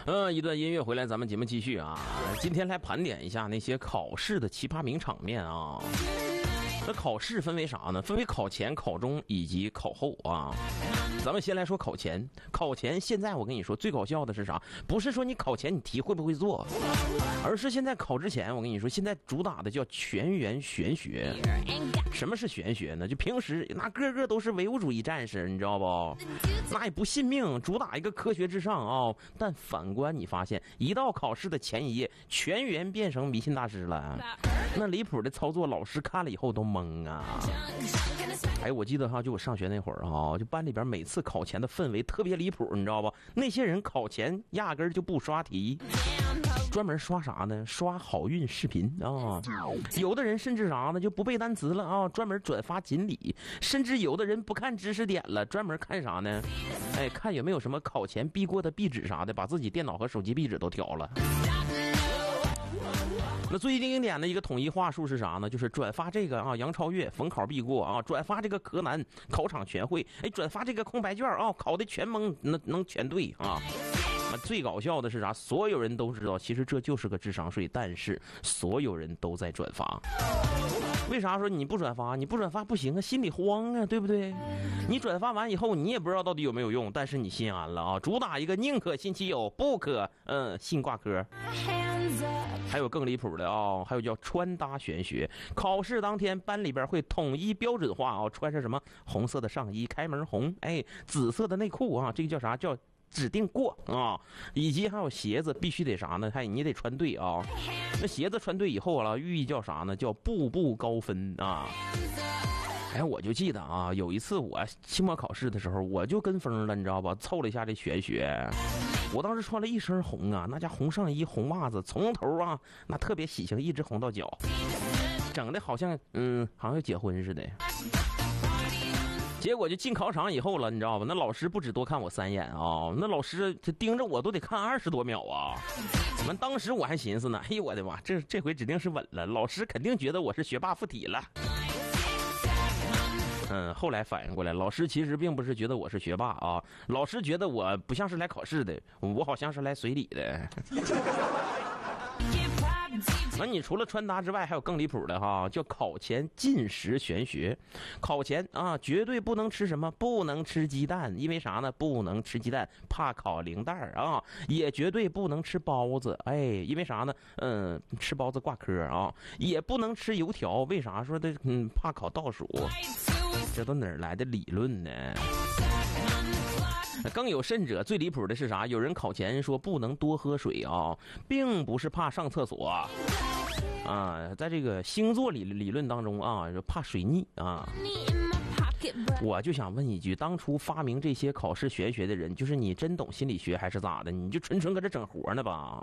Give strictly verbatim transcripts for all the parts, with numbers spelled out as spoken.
嗯，一段音乐回来，咱们节目继续啊。今天来盘点一下那些考试的奇葩名场面啊。那考试分为啥呢？分为考前、考中以及考后啊。咱们先来说考前，考前现在我跟你说最搞笑的是啥？不是说你考前你题会不会做，而是现在考之前，我跟你说现在主打的叫全员玄学。什么是玄学呢？就平时那个个都是唯物主义战士，你知道不？那也不信命，主打一个科学至上啊、哦！但反观你发现，一到考试的前一夜，全员变成迷信大师了。那离谱的操作，老师看了以后都懵啊！哎，我记得哈，就我上学那会儿哈，就班里边每次考前的氛围特别离谱，你知道吧？那些人考前压根儿就不刷题，专门刷啥呢？刷好运视频啊！有的人甚至啥呢，就不背单词了啊，专门转发锦鲤，甚至有的人不看知识点了，专门看啥呢？哎，看有没有什么考前必过的壁纸啥的，把自己电脑和手机壁纸都调了。那最经典的一个统一话术是啥呢？就是转发这个啊，杨超越逢考必过啊，转发这个柯南考场全会，哎，转发这个空白卷啊，考的全蒙能能全对啊。那最搞笑的是啥？所有人都知道，其实这就是个智商税，但是所有人都在转发。为啥说你不转发？你不转发不行啊，心里慌啊，对不对？你转发完以后，你也不知道到底有没有用，但是你心安了啊。主打一个宁可信其有，不可嗯信挂科。还有更离谱的啊、哦，还有叫穿搭玄学。考试当天，班里边会统一标准化啊、哦，穿上什么红色的上衣，开门红，哎，紫色的内裤啊，这个叫啥？叫指定过啊，以及还有鞋子必须得啥呢？还你得穿对啊。那鞋子穿对以后了，寓意叫啥呢？叫步步高分啊。哎，我就记得啊，有一次我期末考试的时候，我就跟风了，你知道吧？凑了一下这玄学。我当时穿了一身红啊，那家红上衣、红袜子，从头啊那特别喜庆，一直红到脚，整的好像嗯，好像要结婚似的。结果就进考场以后了，你知道吧？那老师不止多看我三眼啊，那老师就盯着我都得看二十多秒啊。完，当时我还寻思呢，哎呦我的妈，这这回指定是稳了，老师肯定觉得我是学霸附体了。嗯，后来反应过来，老师其实并不是觉得我是学霸啊，老师觉得我不像是来考试的，我好像是来随礼的。那你除了穿搭之外，还有更离谱的哈，叫考前禁食玄学。考前啊，绝对不能吃什么，不能吃鸡蛋，因为啥呢？不能吃鸡蛋，怕烤零蛋啊。也绝对不能吃包子，哎，因为啥呢？嗯，吃包子挂科啊。也不能吃油条，为啥说的？嗯，怕考倒数。这都哪儿来的理论呢？更有甚者，最离谱的是啥？有人考前说不能多喝水啊，并不是怕上厕所啊，在这个星座理理论当中啊，怕水逆啊。我就想问一句，当初发明这些考试玄学的人，就是你真懂心理学还是咋的？你就纯纯搁这整活呢吧？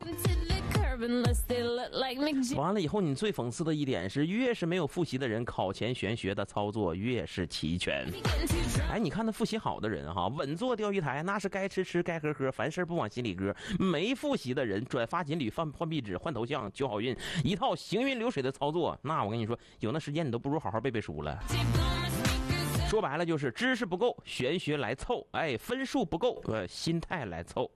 完了以后，你最讽刺的一点是，越是没有复习的人，考前玄学的操作越是齐全。哎，你看那复习好的人哈，稳坐钓鱼台，那是该吃吃该喝喝，凡事不往心里搁。没复习的人，转发锦鲤、换换壁纸、换头像、求好运，一套行云流水的操作，那我跟你说，有那时间你都不如好好背背书了。说白了就是知识不够，玄学来凑；哎，分数不够，呃，心态来凑。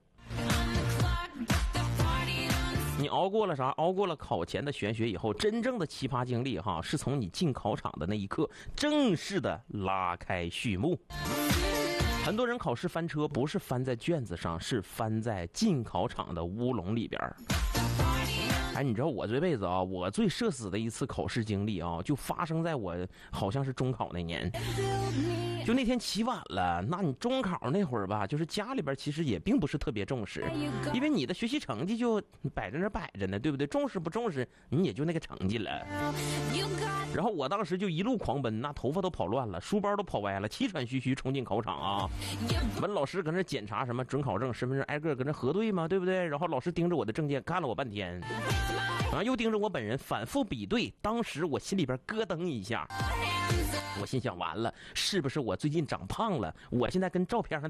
你熬过了啥？熬过了考前的玄学以后，真正的奇葩经历哈，是从你进考场的那一刻正式的拉开序幕。很多人考试翻车，不是翻在卷子上，是翻在进考场的乌龙里边。哎，你知道我这辈子啊，我最社死的一次考试经历啊，就发生在我好像是中考那年。就那天起晚了，那你中考那会儿吧，就是家里边其实也并不是特别重视，因为你的学习成绩就摆在那摆着呢，对不对？重视不重视，你也就那个成绩了。然后我当时就一路狂奔，那头发都跑乱了，书包都跑歪了，气喘吁吁冲进考场啊。完，老师搁那检查什么准考证、身份证，挨个搁那核对嘛，对不对？然后老师盯着我的证件看了我半天，然后又盯着我本人反复比对，当时我心里边咯噔一下。我心想，完了，是不是我最近长胖了？我现在跟照片上